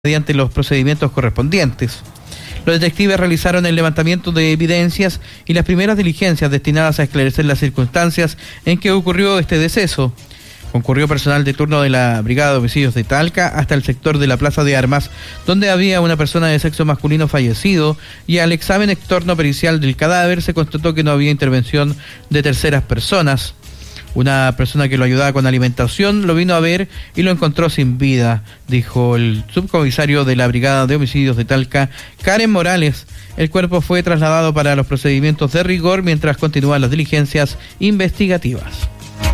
mediante los procedimientos correspondientes. Los detectives realizaron el levantamiento de evidencias y las primeras diligencias destinadas a esclarecer las circunstancias en que ocurrió este deceso. Concurrió personal de turno de la Brigada de Homicidios de Talca hasta el sector de la Plaza de Armas, donde había una persona de sexo masculino fallecido, y al examen externo pericial del cadáver se constató que no había intervención de terceras personas. Una persona que lo ayudaba con alimentación lo vino a ver y lo encontró sin vida, dijo el subcomisario de la Brigada de Homicidios de Talca, Karen Morales. El cuerpo fue trasladado para los procedimientos de rigor mientras continúan las diligencias investigativas.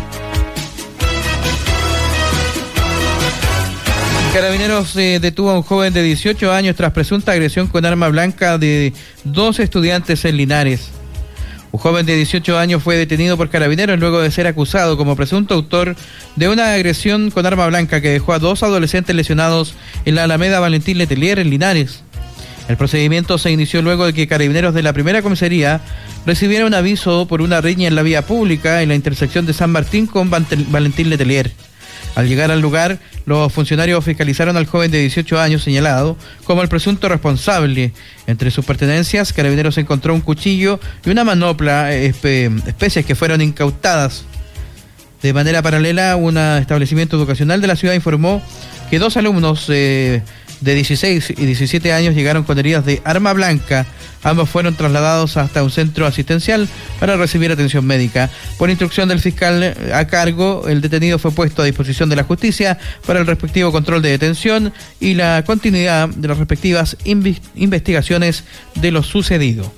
Carabineros detuvo a un joven de 18 años tras presunta agresión con arma blanca de 2 estudiantes en Linares. Un joven de 18 años fue detenido por Carabineros luego de ser acusado como presunto autor de una agresión con arma blanca que dejó a 2 adolescentes lesionados en la Alameda Valentín Letelier en Linares. El procedimiento se inició luego de que Carabineros de la primera comisaría recibiera un aviso por una riña en la vía pública en la intersección de San Martín con Valentín Letelier. Al llegar al lugar, los funcionarios fiscalizaron al joven de 18 años señalado como el presunto responsable. Entre sus pertenencias, Carabineros encontró un cuchillo y una manopla, especies que fueron incautadas. De manera paralela, un establecimiento educacional de la ciudad informó que 2 alumnos de 16 y 17 años llegaron con heridas de arma blanca. Ambos fueron trasladados hasta un centro asistencial para recibir atención médica. Por instrucción del fiscal a cargo, el detenido fue puesto a disposición de la justicia para el respectivo control de detención y la continuidad de las respectivas investigaciones de lo sucedido.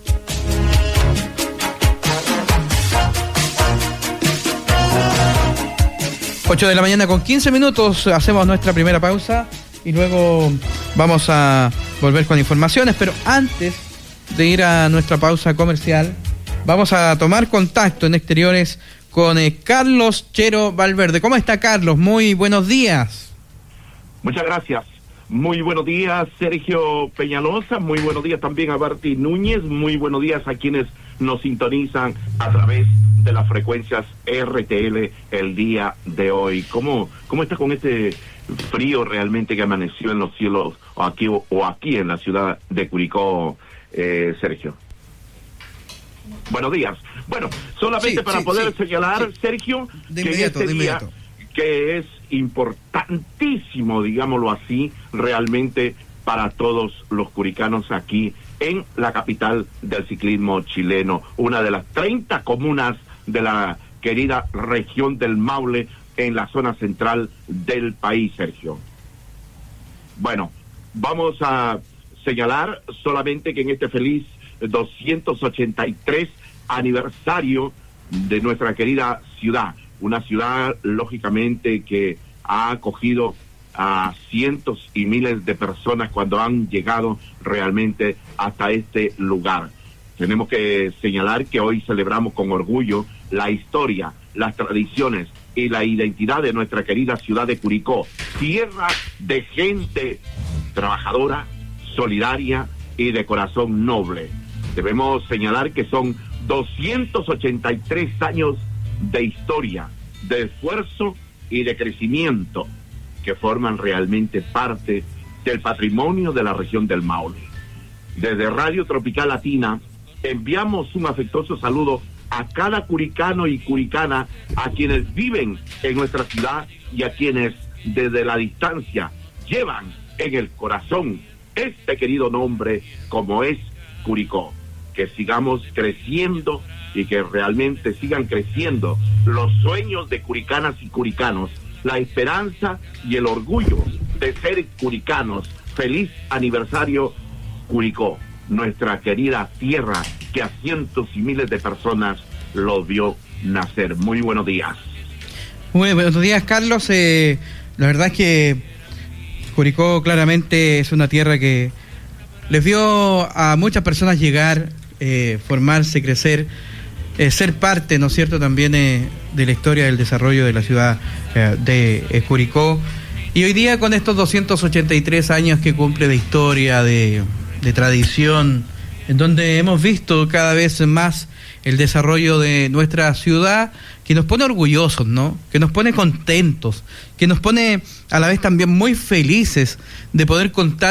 Ocho de la mañana con 15 minutos, hacemos nuestra primera pausa y luego vamos a volver con informaciones, pero antes de ir a nuestra pausa comercial, vamos a tomar contacto en exteriores con Carlos Chero Valverde. ¿Cómo está, Carlos? Muy buenos días. Muchas gracias. Muy buenos días, Sergio Peñalosa. Muy buenos días también a Barty Núñez. Muy buenos días a quienes nos sintonizan a través de las frecuencias RTL el día de hoy. ¿Cómo está con este frío realmente que amaneció en los cielos o aquí en la ciudad de Curicó, Sergio? Buenos días. Bueno, solamente para poder señalar, Sergio, de que inmediato, este día, que es importantísimo, digámoslo así, realmente para todos los curicanos aquí en la capital del ciclismo chileno, una de las 30 comunas de la querida región del Maule en la zona central del país, Sergio. Bueno, vamos a señalar solamente que en este feliz 283 aniversario de nuestra querida ciudad, una ciudad lógicamente que ha acogido a cientos y miles de personas cuando han llegado realmente hasta este lugar. Tenemos que señalar que hoy celebramos con orgullo la historia, las tradiciones y la identidad de nuestra querida ciudad de Curicó, tierra de gente trabajadora, solidaria y de corazón noble. Debemos señalar que son 283 años de historia, de esfuerzo y de crecimiento que forman realmente parte del patrimonio de la región del Maule. Desde Radio Tropical Latina enviamos un afectuoso saludo a cada curicano y curicana, a quienes viven en nuestra ciudad y a quienes desde la distancia llevan en el corazón este querido nombre como es Curicó. Que sigamos creciendo y que realmente sigan creciendo los sueños de curicanas y curicanos, la esperanza y el orgullo de ser curicanos. Feliz aniversario, Curicó, nuestra querida tierra que a cientos y miles de personas lo vio nacer. Muy buenos días. Muy buenos días, Carlos. La verdad es que Curicó claramente es una tierra que les vio a muchas personas llegar, formarse, crecer, ser parte, ¿no es cierto?, también de la historia del desarrollo de la ciudad de Curicó. Y hoy día, con estos 283 años que cumple de historia, de tradición, en donde hemos visto cada vez más el desarrollo de nuestra ciudad, que nos pone orgullosos, ¿no? Que nos pone contentos, que nos pone a la vez también muy felices de poder contar